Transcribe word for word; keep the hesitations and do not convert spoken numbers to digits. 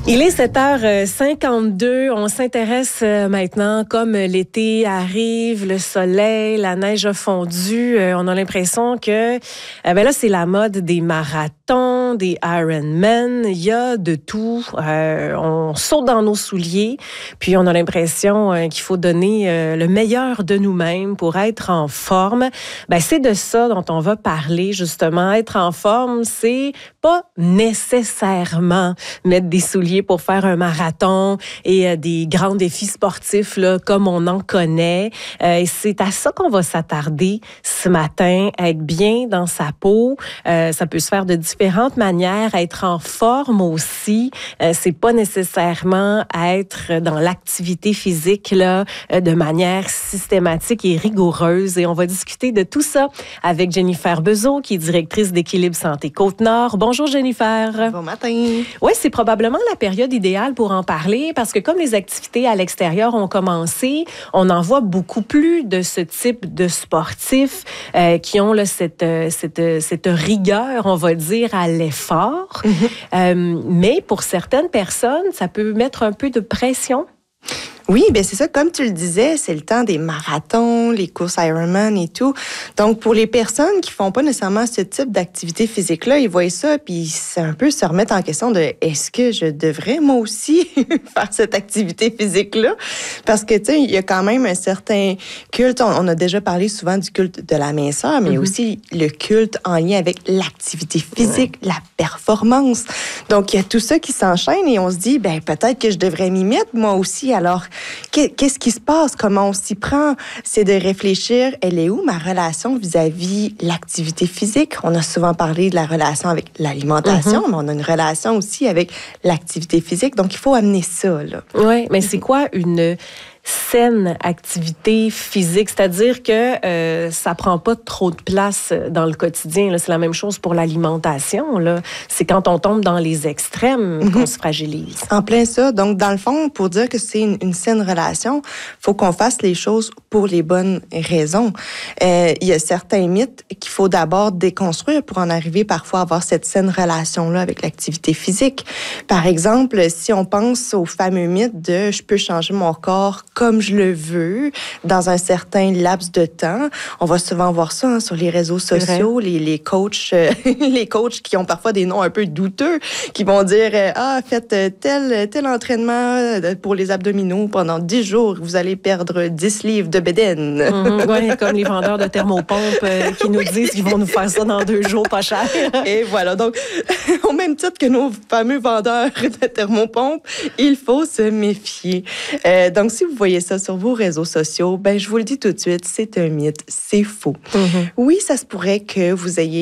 Il est sept heures cinquante-deux. On s'intéresse maintenant, comme l'été arrive, le soleil, la neige a fondu. On a l'impression que ben là, c'est la mode des marathons, des Ironman. Il y a de tout. Euh, on saute dans nos souliers. Puis on a l'impression euh, qu'il faut donner euh, le meilleur de nous-mêmes pour être en forme. Ben, c'est de ça dont on va parler, justement. Être en forme, c'est pas nécessairement mettre des souliers pour faire un marathon et euh, des grands défis sportifs là, comme on en connaît. Euh, et c'est à ça qu'on va s'attarder ce matin, être bien dans sa peau. Euh, ça peut se faire de différentes manières, être en forme aussi. Euh, c'est pas nécessairement être dans l'activité physique là, euh, de manière systématique et rigoureuse. Et on va discuter de tout ça avec Jennifer Bezeau, qui est directrice d'Équilibre Santé Côte-Nord. Bonjour Jennifer. Bon matin. Oui, c'est probablement la période idéale pour en parler parce que comme les activités à l'extérieur ont commencé, on en voit beaucoup plus de ce type de sportifs euh, qui ont là, cette, cette, cette rigueur, on va dire, à l'effort. Mm-hmm. Euh, mais pour certaines personnes, ça peut mettre un peu de pression. Oui, bien c'est ça. Comme tu le disais, c'est le temps des marathons, les courses Ironman et tout. Donc, pour les personnes qui font pas nécessairement ce type d'activité physique-là, ils voient ça, puis c'est un peu se remettre en question de est-ce que je devrais, moi aussi, faire cette activité physique-là? Parce que, tu sais, il y a quand même un certain culte. On, on a déjà parlé souvent du culte de la minceur, mais mm-hmm. aussi le culte en lien avec l'activité physique, ouais. la performance. Donc, il y a tout ça qui s'enchaîne et on se dit, ben peut-être que je devrais m'y mettre, moi aussi. Alors, qu'est-ce qui se passe? Comment on s'y prend? C'est de réfléchir, elle est où ma relation vis-à-vis l'activité physique? On a souvent parlé de la relation avec l'alimentation, mm-hmm. mais on a une relation aussi avec l'activité physique. Donc, il faut amener ça, là. Oui, mais c'est quoi une saine activité physique? C'est-à-dire que euh, ça prend pas trop de place dans le quotidien. Là. C'est la même chose pour l'alimentation. Là. C'est quand on tombe dans les extrêmes mm-hmm. qu'on se fragilise. En plein ça. Donc, dans le fond, pour dire que c'est une, une saine relation, faut qu'on fasse les choses pour les bonnes raisons. Euh, il y a certains mythes qu'il faut d'abord déconstruire pour en arriver parfois à avoir cette saine relation-là avec l'activité physique. Par exemple, si on pense au fameux mythe de « je peux changer mon corps comme je le veux, dans un certain laps de temps ». On va souvent voir ça hein, sur les réseaux sociaux, les, les coachs euh, les coachs qui ont parfois des noms un peu douteux, qui vont dire euh, « Ah, faites tel, tel entraînement pour les abdominaux pendant dix jours, vous allez perdre dix livres de bédaine. Mm-hmm, » Oui, comme les vendeurs de thermopompes euh, qui nous disent qu'ils vont nous faire ça dans deux jours, pas cher. Et voilà, donc, au même titre que nos fameux vendeurs de thermopompes, il faut se méfier. Euh, donc, si vous voyez ça sur vos réseaux sociaux, ben je vous le dis tout de suite, c'est un mythe, c'est faux. Mm-hmm. Oui, ça se pourrait que vous ayez